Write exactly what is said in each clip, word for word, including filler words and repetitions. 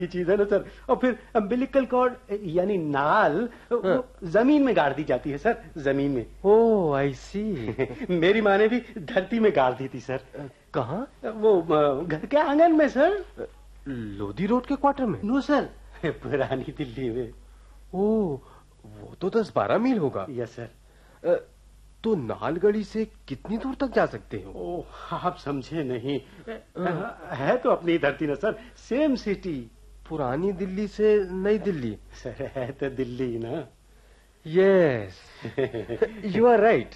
ये चीज है ना सर। और फिर अम्बिलिकल कॉर्ड यानी नाल हाँ। जमीन में गाड़ दी जाती है सर, जमीन में। ओह आई सी। मेरी माँ ने भी धरती में गाड़ दी थी सर। कहाँ? वो घर के आंगन में सर। लोधी रोड के क्वार्टर में? नो सर, पुरानी दिल्ली में। ओह, वो तो दस बारह मील होगा। Yes sir. तो नालगढ़ी से कितनी दूर तक जा सकते हो? ओह, आप समझे नहीं। है तो अपनी धरती ना सर, सेम सिटी। पुरानी दिल्ली से नई दिल्ली? सर है तो दिल्ली ना। Yes, you are right.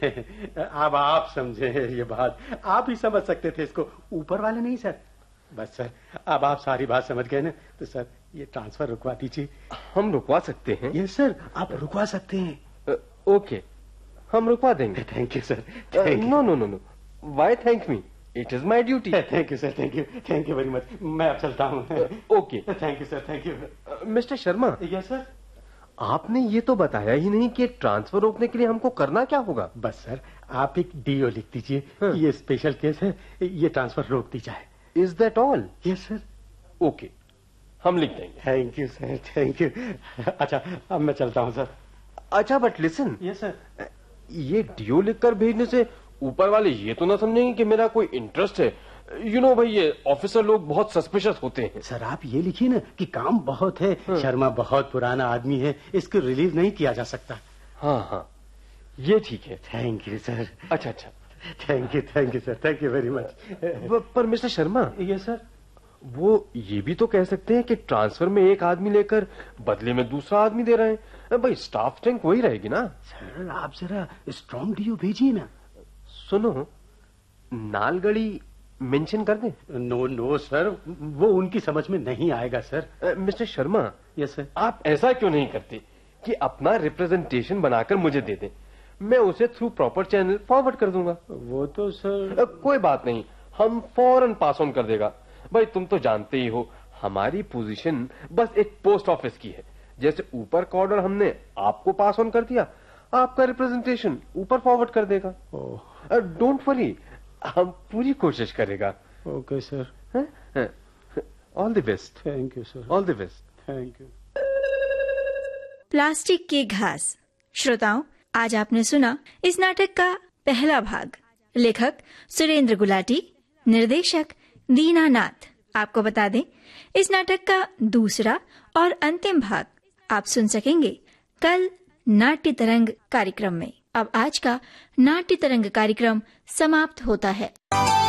अब आप समझे ये बात, आप ही समझ सकते थे इसको, ऊपर वाले नहीं सर। बस सर, अब आप सारी बात समझ गए ना, तो सर ये ट्रांसफर रुकवा दीजिए। हम रुकवा सकते हैं? यस सर, आप रुकवा सकते हैं। ओके, हम रुकवा देंगे। Thank you sir. No no no no, why thank me, it is my duty. Thank you sir, thank you, thank you very much. मैं अब चलता हूँ। Okay, thank you sir, thank you. Mister Sharma. Yes sir. आपने ये तो बताया ही नहीं कि ट्रांसफर रोकने के लिए हमको करना क्या होगा। बस सर, आप एक डीओ लिख दीजिए। हाँ। ये स्पेशल केस है, ये ट्रांसफर रोक दी जाए। Is that all? Yes sir. Okay, हम लिख देंगे। Thank you sir, thank you. अच्छा, अब मैं चलता हूँ सर। अच्छा, बट लिसन। Yes sir. ये डीओ लिखकर भेजने से ऊपर वाले ये तो ना समझेंगे कि मेरा कोई इंटरेस्ट है। यू नो भाई, ये ऑफिसर लोग बहुत सस्पिशियस होते हैं। सर आप ये लिखिए ना कि काम बहुत है। हाँ। शर्मा बहुत पुराना आदमी है, इसको रिलीव नहीं किया जा सकता। हाँ हाँ, ये ठीक है। Thank you sir. अच्छा अच्छा, thank you, thank you sir, thank you very much. पर मिस्टर शर्मा। ये सर, वो ये भी तो कह सकते हैं कि ट्रांसफर में एक आदमी लेकर बदले में दूसरा आदमी दे रहे हैं। भाई स्टाफ स्ट्रेंथ वही रहेगी ना। सर आप जरा स्ट्रॉन्ग डीओ भेजिए ना। सुनो, नालगढ़ी मेंशन कर दें? नो नो सर, वो उनकी समझ में नहीं आएगा sir. Mister Sharma. Yes sir. आप ऐसा क्यों नहीं करते कि अपना रिप्रेजेंटेशन बनाकर मुझे दे दें, मैं उसे थ्रू प्रॉपर चैनल फॉरवर्ड कर दूंगा। वो तो सर, कोई बात नहीं, हम फौरन पास ऑन कर देगा। भाई तुम तो जानते ही हो, हमारी पोजीशन बस एक पोस्ट ऑफिस की है। जैसे ऊपर का ऑर्डर हमने आपको पास ऑन कर दिया, आपका रिप्रेजेंटेशन ऊपर फॉरवर्ड कर देगा। डोंट वरी, हम पूरी कोशिश करेगा। Okay sir. All the best. Thank you sir. All the best. Thank you. Plastic की घास। श्रोताओं, आज आपने सुना इस नाटक का पहला भाग। लेखक सुरेंद्र गुलाटी, निर्देशक दीनानाथ। आपको बता दें, इस नाटक का दूसरा और अंतिम भाग आप सुन सकेंगे कल नाट्य तरंग कार्यक्रम में। अब आज का नाट्य तरंग कार्यक्रम समाप्त होता है।